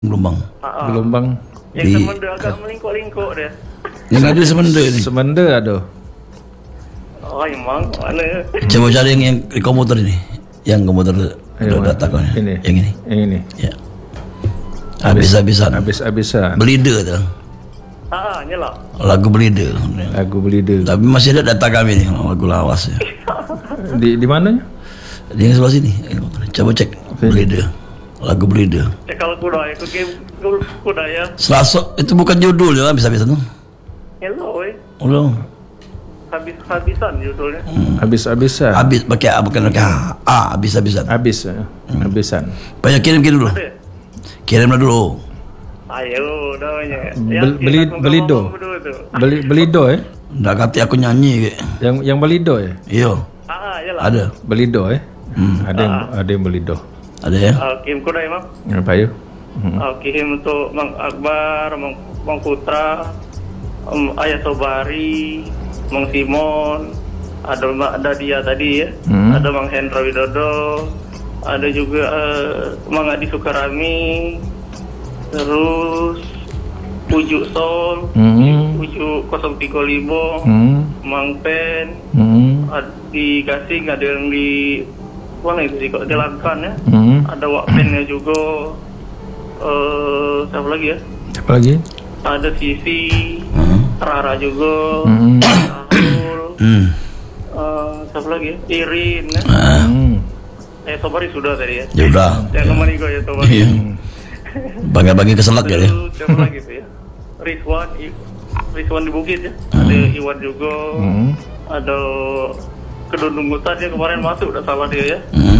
Gelombang. Gelombang. Yang semenda agak melingkuk-lingkuk dia. Yang ada semenda ni. Semenda ada. Oh, emang mana? Coba cari yang komputer ini. Yang komputer data kau ni. Ini. Yang ini. Yang ini. Ya. Habis-habisan. Habis-habisan. Belida tu. Nyala. Lagu belida. Lagu belida. Tapi masih ada data kami ni lagu lawas. Di mananya? Di yang sebelah sini. Coba cek belida. Lagu belida. Kalau kuda ya, kuda ya. Selasa itu bukan judul ya, habis-habisan tu. Hello, Oh. habis-habisan judulnya. Habis-habisan. Habis pakai bukan pakai habis-habisan. Habis. Habisan. Payah kirim dulu. Ada? Kirimlah dulu. Ayo, namanya. Belido. Belido Dah kata aku nyanyi ke. Yang belido Iya. Yalah. Ada. Belido Ada yang belido. Ada ya? Kim kuda emang. Apa ya? Kim untuk Mang Akbar, Mang Putra, Ayah Sobari, Mang Simon, ada dia tadi ya. Ada Mang Hendra Widodo, ada juga Mang Adi Sukarami, terus Pujuk Sol, Pujuk 035, Mang Pen, di Gasing, ada yang di mana itu sih kok dilakukan ya. Ada Wakpennya juga. Siapa lagi ya? Siapa lagi? Ada Sisi, Rara juga, Rahul, siapa lagi ya? Irin ya. Sobari sudah tadi ya. Ya udah. Yang kemana gue ya Sobari. Iya. Bagi-bagi keselak ya. Siapa lagi tuh ya? Rizwan di Bukit ya. Ada Iwan juga. Ada Kedundungutan dia kemarin masuk, udah salah dia ya.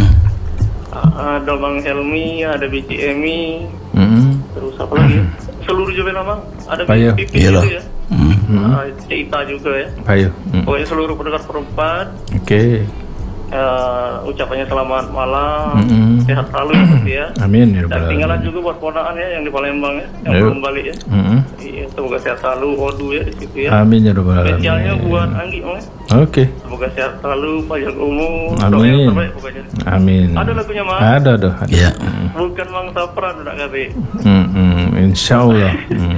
Ada Bang Helmi, ada Bici Emi, terus apa lagi ya? Seluruh juga nama. Ada Pipi gitu ya. Cita juga ya. Ayo. Pokoknya seluruh pendengar perempat. Oke. Ucapannya selamat malam, sehat selalu ya. Amin ya Dan rabbal tinggalan alamin. juga buat ponakan ya yang di Palembang ya, yang belum balik ya. Iya, semoga sehat selalu, Odu ya di situ ya. Amin ya rabbal alamin. Spesialnya buat Anggi ya. Oke. Semoga sehat selalu, panjang umur, Amin. doa yang terbaik pokoknya. Amin. Ada lagunya Mas? Ada. Iya. Bukan Mang Sapran udah kata. Insyaallah.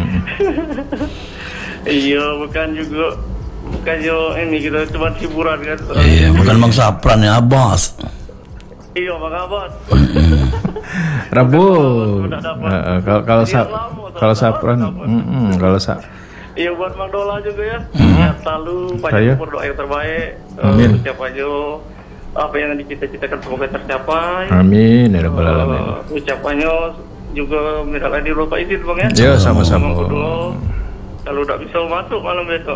Iya, bukan yo ini kita cuma hiburan kan. Iya, bukan Mang Sapran ya, Abbas. Iya, Mang Abbas. Rabu. Udah dapat. Kalau Sapran, Iya, buat Mang Dola juga ya. Sehat selalu, panjang umur, doa yang terbaik. Amin. Ucap aja apa yang dicita-citakan semoga tercapai. Amin ya rabbal alamin. Ucapannya juga minta di lupa izin Bang ya. Ya, sama-sama. Kalau udah bisa masuk malam besok.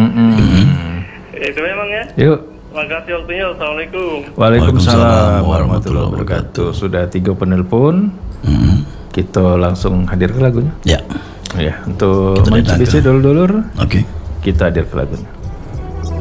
Itu memang ya. Yuk. Makasih waktunya. Assalamualaikum. Waalaikumsalam warahmatullahi wabarakatuh. Sudah 3 penelpon. Kita langsung hadir ke lagunya. Ya. Ya, untuk Kita Mitsubishi dulur-dulur. Oke. Kita hadir ke lagunya.